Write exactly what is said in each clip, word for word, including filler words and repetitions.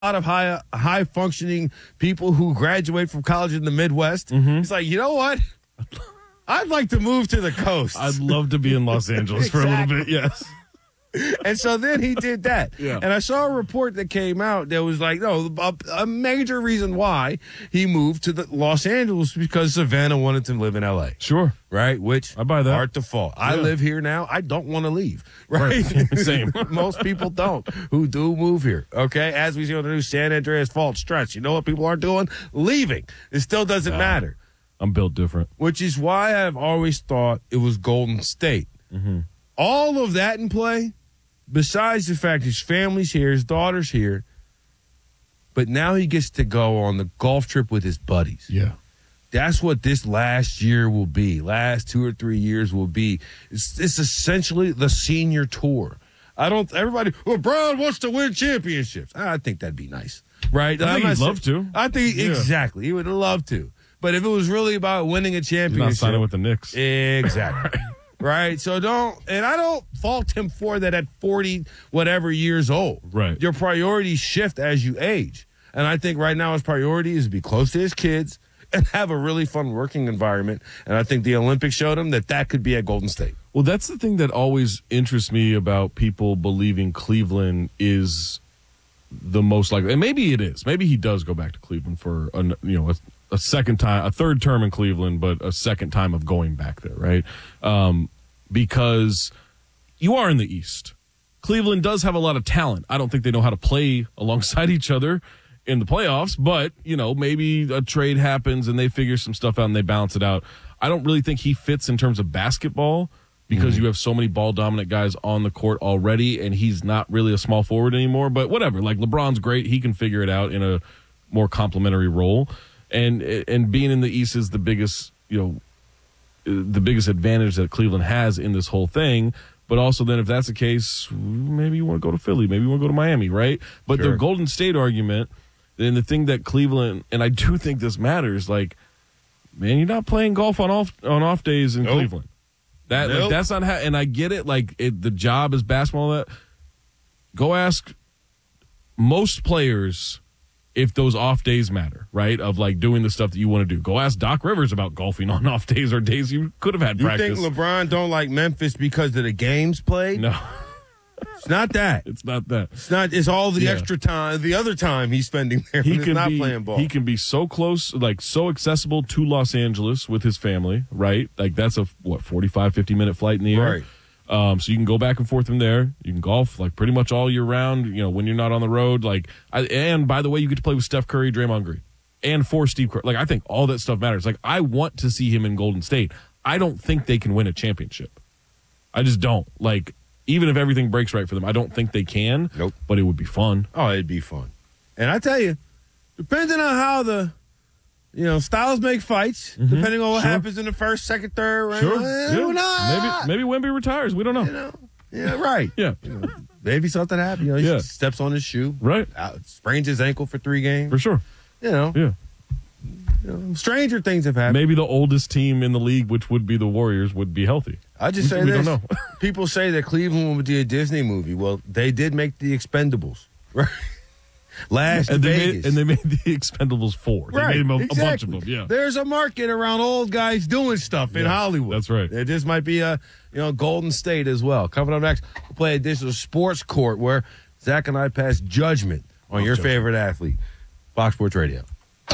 lot of high high functioning people who graduate from college in the Midwest. Mm-hmm. He's like, you know what? I'd like to move to the coast. I'd love to be in Los Angeles Exactly. for a little bit, yes. And so then he did that. Yeah. And I saw a report that came out that was like, no, a, a major reason why he moved to the Los Angeles because Savannah wanted to live in L A. Sure. Right? Which I buy that. hard to fault. I Yeah. live here now. I don't want to leave. Right? Right. Same. Most people don't who do move here. Okay? As we see on the new San Andreas Fault Stretch. You know what people aren't doing? Leaving. It still doesn't No. matter. I'm built different. Which is why I've always thought it was Golden State. Mm-hmm. All of that in play, besides the fact his family's here, his daughter's here, but now he gets to go on the golf trip with his buddies. Yeah. That's what this last year will be. Last two or three years will be. It's, it's essentially the senior tour. I don't. Everybody. LeBron wants to win championships. I think that'd be nice, right? I think I'm he'd not love saying- to. I think Yeah. exactly. He would love to. But if it was really about winning a He's championship, not signing with the Knicks. exactly. Right. So don't, and I don't fault him for that at forty whatever years old. Right. Your priorities shift as you age. And I think right now his priority is to be close to his kids and have a really fun working environment. And I think the Olympics showed him that that could be at Golden State. Well, that's the thing that always interests me about people believing Cleveland is the most likely. And maybe it is. Maybe he does go back to Cleveland for a, you know a, a second time, a third term in Cleveland, but a second time of going back there, right? Um, because you are in the East. Cleveland does have a lot of talent. I don't think they know how to play alongside each other in the playoffs, but, you know, maybe a trade happens and they figure some stuff out and they balance it out. I don't really think he fits in terms of basketball because mm-hmm. you have so many ball-dominant guys on the court already, and he's not really a small forward anymore. But whatever, like LeBron's great. He can figure it out in a more complementary role. And and being in the East is the biggest, you know, the biggest advantage that Cleveland has in this whole thing. But also then if that's the case, maybe you want to go to Philly. Maybe you want to go to Miami, right? But Sure. the Golden State argument, then the thing that Cleveland, and I do think this matters, like, man, you're not playing golf on off on off days in Nope. Cleveland. That Nope. like, that's not how, and I get it. Like it, the job is basketball. That go ask most players if those off days matter, right? Of like doing the stuff that you want to do. Go ask Doc Rivers about golfing on off days or days you could have had You practice. think LeBron don't like Memphis because of the games played? No, It's not that. it's not that. It's not. It's all the Yeah. extra time, the other time he's spending there. He When he's can not be playing ball. he can be so close, like so accessible to Los Angeles with his family, right? Like that's a what forty-five, fifty minute flight in the air. Right. Um, so you can go back and forth from there. You can golf like pretty much all year round. You know when you're not on the road. Like, I, and by the way, you get to play with Steph Curry, Draymond Green, and for Steve Kerr. Like I think all that stuff matters. Like I want to see him in Golden State. I don't think they can win a championship. I just don't. Like even if everything breaks right for them, I don't think they can. Nope. But it would be fun. Oh, it'd be fun. And I tell you, depending on how the, you know, styles make fights, Mm-hmm. depending on what Sure. happens in the first, second, third round. Sure. eh, Yeah. who knows? Maybe maybe Wemby retires. We don't know. You know, yeah, right. Yeah. You know, maybe something happened. You know, he Yeah. steps on his shoe, Right. out, sprains his ankle for three games. For sure. You know, Yeah. you know, stranger things have happened. Maybe the oldest team in the league, which would be the Warriors, would be healthy. I just We- say we this. don't know. People say that Cleveland would be a Disney movie. Well, they did make the Expendables, right? Last And they, Vegas. made, and they made the Expendables four. They Right, made them a, exactly. a bunch of them. Yeah. There's a market around old guys doing stuff in Yeah, Hollywood. that's right. It just might be a you know Golden State as well. Coming up next, we'll play a digital sports court where Zach and I pass judgment on Oh, your judgment. favorite athlete. Fox Sports Radio.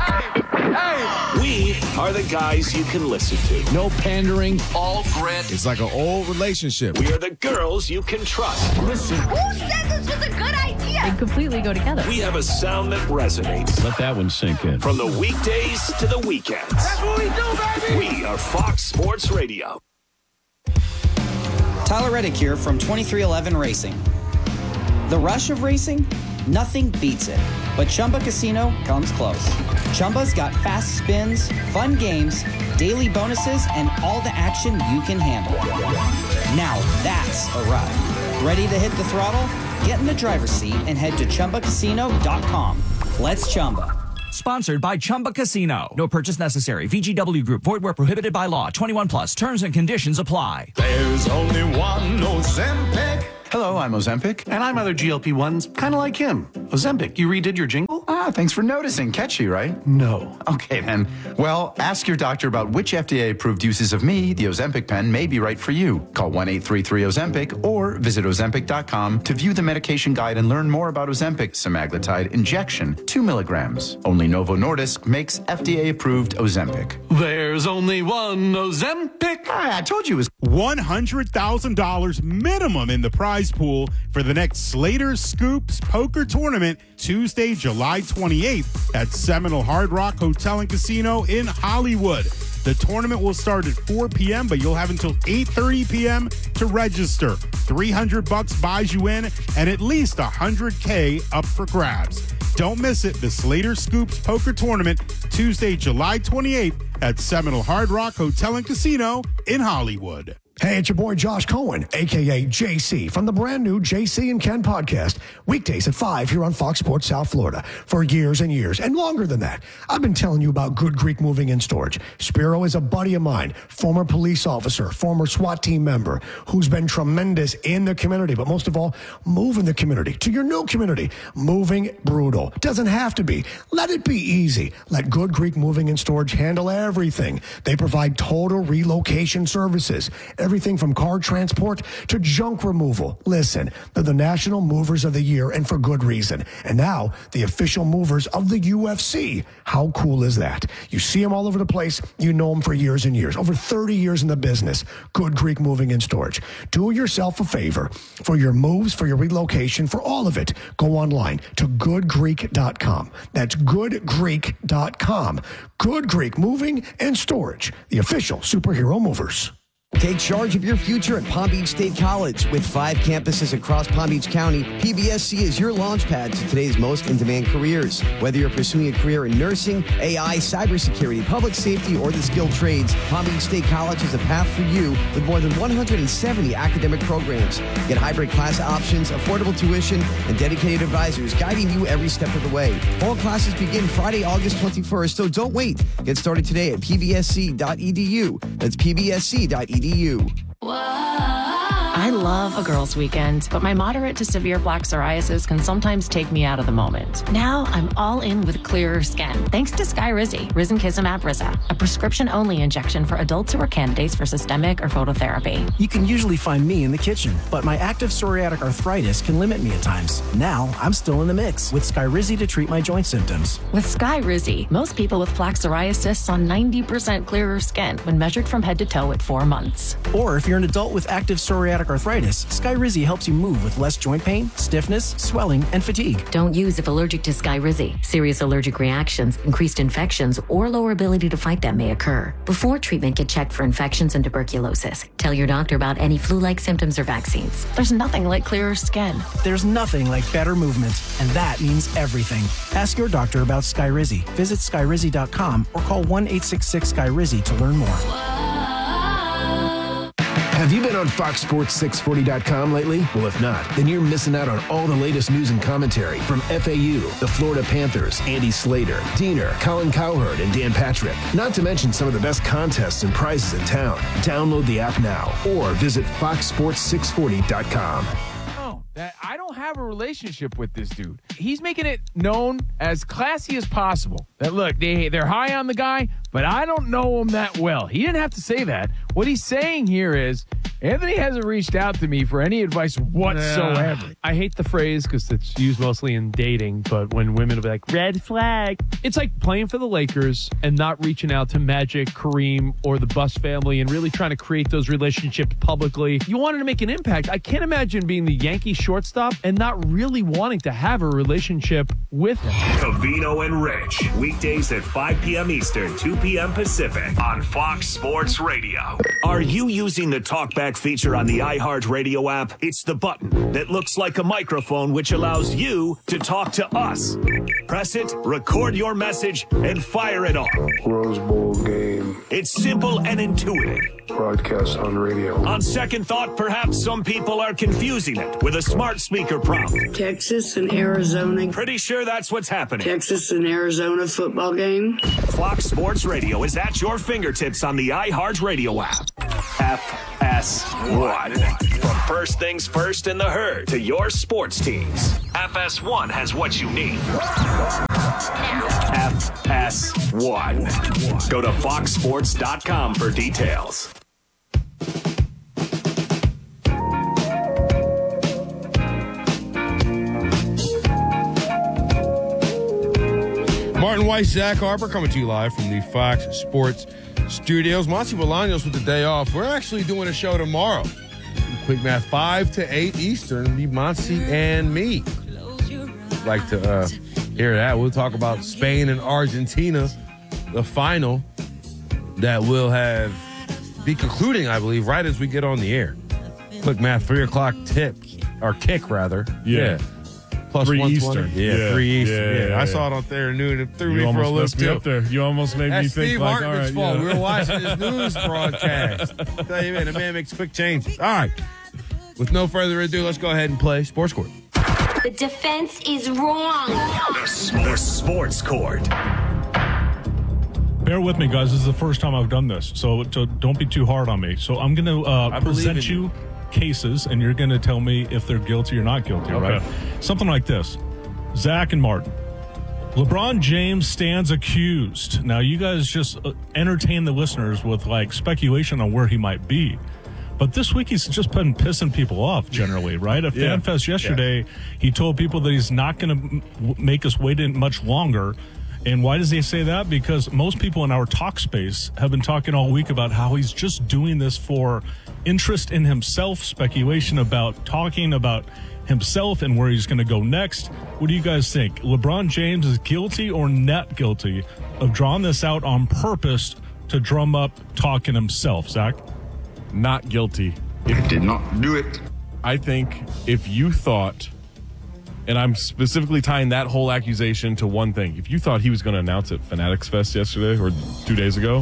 We are the guys you can listen to. No pandering. All grit. It's like an old relationship. We are the girls you can trust. Listen. Who said this was a good idea? They completely go together. We have a sound that resonates. Let that one sink in. From the weekdays to the weekends. That's what we do, baby. We are Fox Sports Radio. Tyler Reddick here from twenty-three eleven Racing. The rush of racing? Nothing beats it. But Chumba Casino comes close. Chumba's got fast spins, fun games, daily bonuses, and all the action you can handle. Now that's a ride. Ready to hit the throttle? Get in the driver's seat and head to Chumba Casino dot com. Let's Chumba. Sponsored by Chumba Casino. No purchase necessary. V G W Group. Void where prohibited by law. twenty-one plus. Terms and conditions apply. There's only one Ozempic. Hello, I'm Ozempic. And I'm other G L P ones, kind of like him. Ozempic, you redid your jingle? Ah, thanks for noticing. Catchy, right? No. Okay, then. Well, ask your doctor about which F D A-approved uses of me, the Ozempic pen, may be right for you. Call one eight three three Ozempic or visit Ozempic dot com to view the medication guide and learn more about Ozempic semaglutide injection, two milligrams. Only Novo Nordisk makes F D A-approved Ozempic. There's only one Ozempic. Ah, I told you it was one hundred thousand dollars minimum in the prize pool for the next Slater Scoops Poker Tournament, Tuesday, July twenty-eighth at Seminole Hard Rock Hotel and Casino in Hollywood. The tournament will start at four p.m., but you'll have until eight thirty p.m. to register. three hundred bucks buys you in and at least one hundred K up for grabs. Don't miss it. The Slater Scoops Poker Tournament, Tuesday, July twenty-eighth at Seminole Hard Rock Hotel and Casino in Hollywood. Hey, it's your boy Josh Cohen, a k a. J C, from the brand new J C and Ken podcast, weekdays at five here on Fox Sports South Florida. For years and years, and longer than that, I've been telling you about Good Greek Moving and Storage. Spiro is a buddy of mine, former police officer, former SWAT team member, who's been tremendous in the community, but most of all, moving the community to your new community. Moving brutal. Doesn't have to be. Let it be easy. Let Good Greek Moving and Storage handle everything. They provide total relocation services. Everything from car transport to junk removal. Listen, they're the National Movers of the Year, and for good reason. And now, the official movers of the U F C. How cool is that? You see them all over the place. You know them for years and years. Over thirty years in the business. Good Greek Moving and Storage. Do yourself a favor. For your moves, for your relocation, for all of it, go online to good greek dot com. That's good greek dot com. Good Greek Moving and Storage, the official superhero movers. Take charge of your future at Palm Beach State College. With five campuses across Palm Beach County, P B S C is your launch pad to today's most in-demand careers. Whether you're pursuing a career in nursing, A I, cybersecurity, public safety, or the skilled trades, Palm Beach State College is a path for you with more than one hundred seventy academic programs. Get hybrid class options, affordable tuition, and dedicated advisors guiding you every step of the way. All classes begin Friday, August twenty-first, so don't wait. Get started today at p b s c dot e d u. That's p b s c dot e d u. I love a girls' weekend, but my moderate to severe plaque psoriasis can sometimes take me out of the moment. Now I'm all in with clearer skin, thanks to Skyrizi, risankizumab Riza, a prescription-only injection for adults who are candidates for systemic or phototherapy. You can usually find me in the kitchen, but my active psoriatic arthritis can limit me at times. Now I'm still in the mix with Skyrizi to treat my joint symptoms. With Skyrizi, most people with plaque psoriasis saw ninety percent clearer skin when measured from head to toe at four months. Or if you're an adult with active psoriatic arthritis, Skyrizi helps you move with less joint pain, stiffness, swelling, and fatigue. Don't use if allergic to Skyrizi. Serious allergic reactions, increased infections, or lower ability to fight them may occur. Before treatment, get checked for infections and tuberculosis. Tell your doctor about any flu-like symptoms or vaccines. There's nothing like clearer skin. There's nothing like better movement, and that means everything. Ask your doctor about Skyrizi. Visit skyrizi dot com or call one eight six six Skyrizi to learn more. Have you been on fox sports six forty dot com lately? Well, if not, then you're missing out on all the latest news and commentary from F A U, the Florida Panthers, Andy Slater, Diener, Colin Cowherd, and Dan Patrick. Not to mention some of the best contests and prizes in town. Download the app now or visit fox sports six forty dot com. That I don't have a relationship with this dude. He's making it known as classy as possible. That look, they they're high on the guy, but I don't know him that well. He didn't have to say that. What he's saying here is, Anthony hasn't reached out to me for any advice whatsoever. Uh, I hate the phrase because it's used mostly in dating, but when women will be like, red flag, it's like playing for the Lakers and not reaching out to Magic, Kareem, or the Buss family and really trying to create those relationships publicly. You wanted to make an impact. I can't imagine being the Yankee shortstop and not really wanting to have a relationship with him. Covino and Rich, weekdays at five p.m. Eastern, two p.m. Pacific on Fox Sports Radio. Are you using the TalkBack feature on the iHeartRadio app? It's the button that looks like a microphone which allows you to talk to us. Press it, record your message, and fire it off. Rose Bowl game. It's simple and intuitive. Broadcast on radio. On second thought, perhaps some people are confusing it with a smart speaker prompt. Texas and Arizona. Pretty sure that's what's happening. Texas and Arizona football game. Fox Sports Radio is at your fingertips on the iHeartRadio app. F F S one. From First Things First in the Herd to your sports teams, F S one has what you need. F S one. Go to fox sports dot com for details. Martin Weiss, Zach Harper coming to you live from the Fox Sports Studios. Monty Bolaños with the day off. We're actually doing a show tomorrow. Quick math, five to eight Eastern. Be Monty and me. Like to uh, hear that. We'll talk about Spain and Argentina, the final that will have be concluding, I believe, right as we get on the air. Quick math, three o'clock tip, or kick rather. Yeah. yeah. Plus three one twenty. Eastern. Yeah, Yeah, three Eastern. yeah, Yeah, yeah, I yeah. saw it out there and knew it. It threw You me for a almost loop messed me too. up there. You almost made That's me think Steve like, Hartman's all right, fault. yeah. We were watching his news broadcast. Tell you, man, the man makes quick changes. All right. With no further ado, let's go ahead and play Sports Court. The defense is wrong. The Sports Court. Bear with me, guys. This is the first time I've done this, so, so don't be too hard on me. So I'm going to uh, I believe present in you you. cases, and you're going to tell me if they're guilty or not guilty, Okay. right? Something like this. Zach and Martin. LeBron James stands accused. Now, you guys just uh, entertain the listeners with, like, speculation on where he might be. But this week, he's just been pissing people off generally, right? At Yeah. FanFest yesterday, he told people that he's not going to m- make us wait in much longer. And why does he say that? Because most people in our talk space have been talking all week about how he's just doing this for interest in himself, speculation about talking about himself and where he's going to go next. What do you guys think? LeBron James is guilty or not guilty of drawing this out on purpose to drum up talking himself? Zach? Not guilty. I did not do it. I think if you thought, and I'm specifically tying that whole accusation to one thing, if you thought he was going to announce at Fanatics Fest yesterday or two days ago,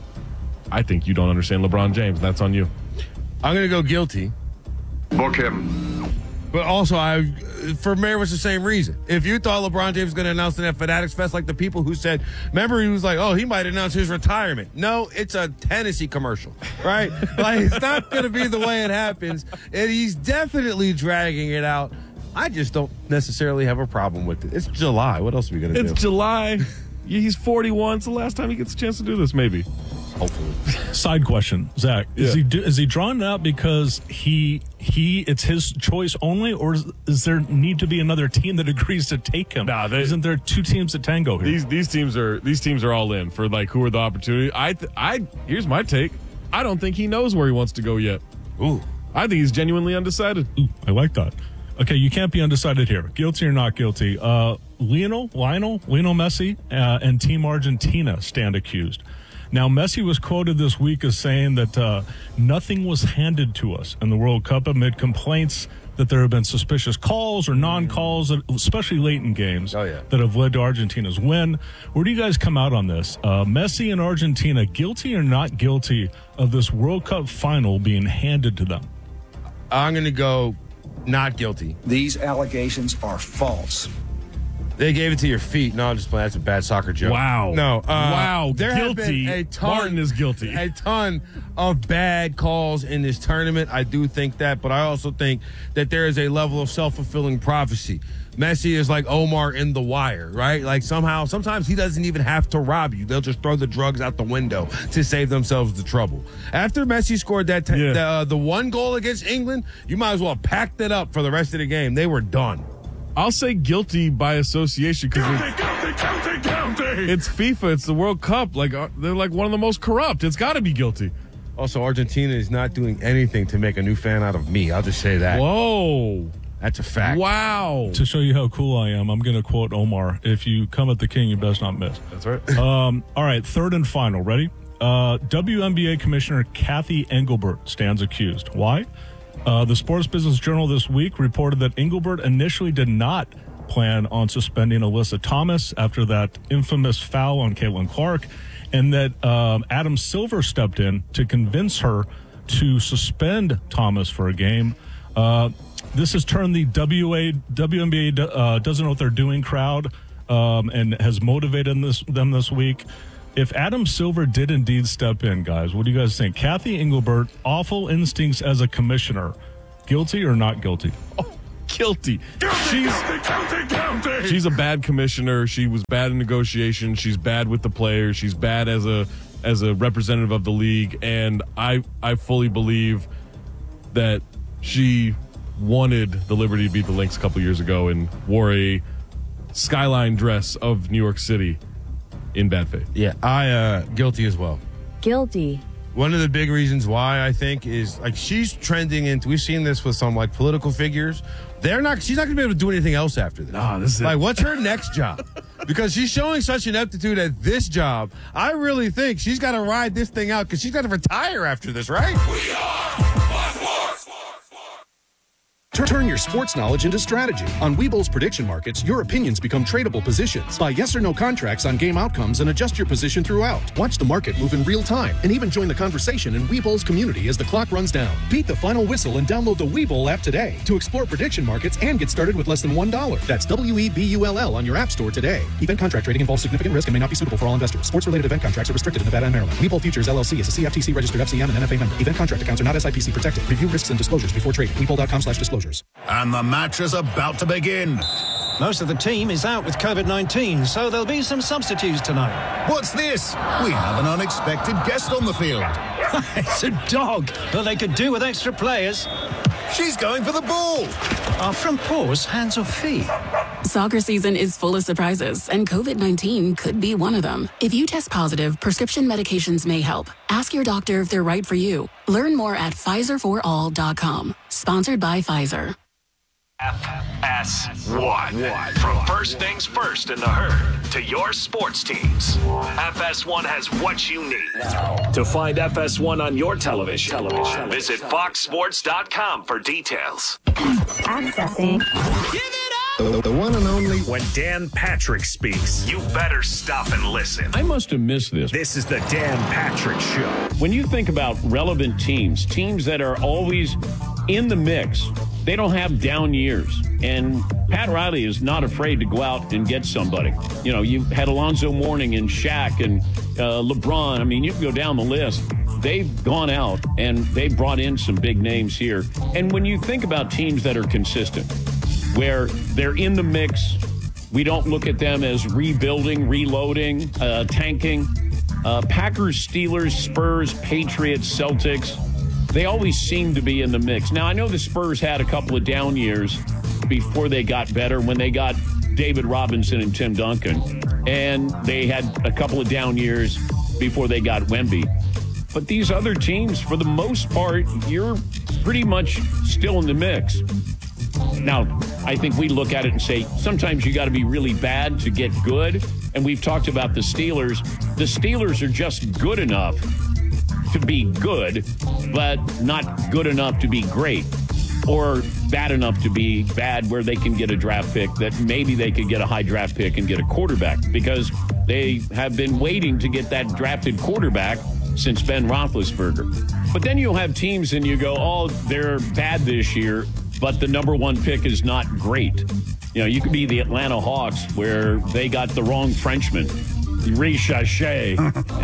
I think you don't understand LeBron James. That's on you. I'm going to go guilty. Book him. But also, I for Mayor was the same reason. If you thought LeBron James was going to announce it at Fanatics Fest, like the people who said, remember he was like, oh, he might announce his retirement. No, it's a Tennessee commercial, right? Like, it's not going to be the way it happens. And he's definitely dragging it out. I just don't necessarily have a problem with it. It's July. What else are we going to do? It's July. Yeah, he's forty-one. It's the last time he gets a chance to do this, maybe. Hopefully. Side question, Zach. Is Yeah. he do, is he drawing it out because he he it's his choice only, or is, is there need to be another team that agrees to take him? Nah, they- Isn't there two teams that tango here? These these teams are these teams are all in for like who are the opportunity. I th- I here's my take. I don't think he knows where he wants to go yet. Ooh, I think he's genuinely undecided. Ooh, I like that. Okay, you can't be undecided here. Guilty or not guilty? Uh, Lionel, Lionel, Lionel Messi uh, and Team Argentina stand accused. Now, Messi was quoted this week as saying that uh, nothing was handed to us in the World Cup amid complaints that there have been suspicious calls or non-calls, especially late in games, Oh, yeah. that have led to Argentina's win. Where do you guys come out on this? Uh, Messi and Argentina, guilty or not guilty of this World Cup final being handed to them? I'm going to go not guilty. These allegations are false. They gave it to your feet. No, I'm just playing. That's a bad soccer joke. Wow. No. Uh, Wow. There have Guilty. been a ton, Martin is guilty. A ton of bad calls in this tournament. I do think that, but I also think that there is a level of self-fulfilling prophecy. Messi is like Omar in The Wire, right? Like somehow, sometimes he doesn't even have to rob you. They'll just throw the drugs out the window to save themselves the trouble. After Messi scored that t- Yeah. the, uh, the one goal against England, you might as well pack that up for the rest of the game. They were done. I'll say guilty by association because it's FIFA. It's the World Cup. Like uh, they're like one of the most corrupt. It's got to be guilty. Also, Argentina is not doing anything to make a new fan out of me. I'll just say that. Whoa. That's a fact. Wow. To show you how cool I am, I'm going to quote Omar. If you come at the king, you best not miss. That's right. Um, all right, third and final. Ready? Uh, W N B A Commissioner Kathy Engelbert stands accused. Why? Uh, the Sports Business Journal this week reported that Engelbert initially did not plan on suspending Alyssa Thomas after that infamous foul on Caitlin Clark, and that um, Adam Silver stepped in to convince her to suspend Thomas for a game. Uh, this has turned the W A, W N B A uh, doesn't know what they're doing crowd um, and has motivated this, them this week. If Adam Silver did indeed step in, guys, what do you guys think? Kathy Engelbert, awful instincts as a commissioner. Guilty or not guilty? Oh, guilty. Guilty, she's, guilty, guilty, guilty. She's a bad commissioner. She was bad in negotiations. She's bad with the players. She's bad as a as a representative of the league. And I I fully believe that she wanted the Liberty to beat the Lynx a couple years ago and wore a skyline dress of New York City in bad faith. Yeah, I uh, guilty as well. Guilty. One of the big reasons why I think is like she's trending into. We've seen this with some like political figures. They're not. She's not going to be able to do anything else after this. No, this is like it. What's her next job? Because she's showing such an aptitude at this job. I really think she's got to ride this thing out because she's got to retire after this, right? We are Turn your sports knowledge into strategy. On Webull's prediction markets, your opinions become tradable positions. Buy yes or no contracts on game outcomes and adjust your position throughout. Watch the market move in real time and even join the conversation in Webull's community as the clock runs down. Beat the final whistle and download the Webull app today to explore prediction markets and get started with less than one dollar. That's W E B U L L on your app store today. Event contract trading involves significant risk and may not be suitable for all investors. Sports-related event contracts are restricted in Nevada and Maryland. Webull Futures L L C is a C F T C-registered F C M and N F A member. Event contract accounts are not S I P C protected. Review risks and disclosures before trading. Webull.com slash disclosures. And the match is about to begin. Most of the team is out with COVID nineteen, so there'll be some substitutes tonight. What's this? We have an unexpected guest on the field. It's a dog, but they could do with extra players. She's going for the ball. Are front paws hands or feet? Soccer season is full of surprises, and COVID nineteen could be one of them. If you test positive, prescription medications may help. Ask your doctor if they're right for you. Learn more at Pfizer for all dot com. Sponsored by Pfizer. F S one. From first things first in the herd to your sports teams. F S one has what you need. To find F S one on your television, television. visit fox sports dot com for details. Accessing. The, the one and only. When Dan Patrick speaks, you better stop and listen. I must have missed this. This is the Dan Patrick Show. When you think about relevant teams, teams that are always in the mix, they don't have down years. And Pat Riley is not afraid to go out and get somebody. You know, you had Alonzo Mourning and Shaq and uh, LeBron. I mean, you can go down the list. They've gone out and they brought in some big names here. And when you think about teams that are consistent, where they're in the mix, we don't look at them as rebuilding, reloading, uh, tanking. Uh, Packers, Steelers, Spurs, Patriots, Celtics, they always seem to be in the mix. Now, I know the Spurs had a couple of down years before they got better when they got David Robinson and Tim Duncan. And they had a couple of down years before they got Wemby. But these other teams, for the most part, you're pretty much still in the mix. Now, I think we look at it and say, sometimes you got to be really bad to get good. And we've talked about the Steelers. The Steelers are just good enough to be good, but not good enough to be great, or bad enough to be bad where they can get a draft pick that maybe they could get a high draft pick and get a quarterback, because they have been waiting to get that drafted quarterback since Ben Roethlisberger. But then you'll have teams and you go, oh, they're bad this year, but the number one pick is not great. You know, you could be the Atlanta Hawks where they got the wrong Frenchman, Richachet.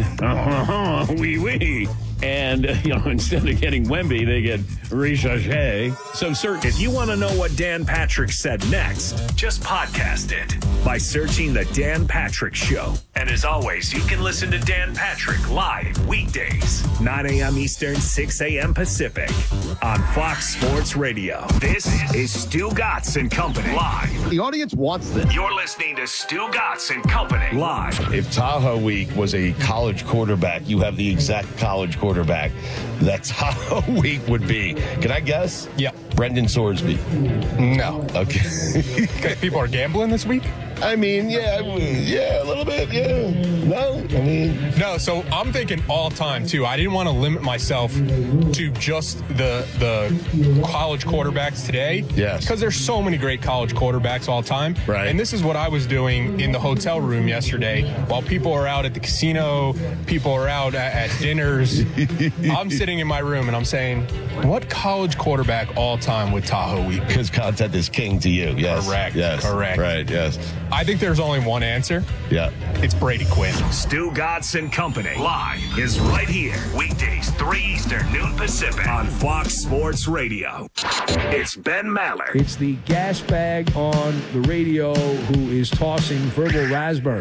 Oui, oui. And, uh, you know, instead of getting Wemby, they get Richachet. So, sir, if you want to know what Dan Patrick said next, just podcast it by searching The Dan Patrick Show. And as always, you can listen to Dan Patrick live weekdays, nine a.m. Eastern, six a.m. Pacific on Fox Sports Radio. This is Stu Gatz and Company live. The audience wants this. You're listening to Stu Gatz and Company live. If Tahoe Week was a college quarterback, you have the exact college quarterback that Tahoe Week would be. Can I guess? Yeah. Brendan Sorsby. No. Okay. People are gambling this week? I mean, yeah, I mean, yeah, a little bit, yeah. No, I mean. No, so I'm thinking all time, too. I didn't want to limit myself to just the the college quarterbacks today. Yes. Because there's so many great college quarterbacks all time. Right. And this is what I was doing in the hotel room yesterday. While people are out at the casino, people are out at, at dinners. I'm sitting in my room and I'm saying, what college quarterback all time would Tahoe Week be? Because content is king to you, yes. Correct, yes. correct. Right, yes. I think there's only one answer. Yeah. It's Brady Quinn. Stu Gatz and Company live is right here. Weekdays, three Eastern, noon Pacific on Fox Sports Radio. It's Ben Maller. It's the gas bag on the radio who is tossing verbal raspberry.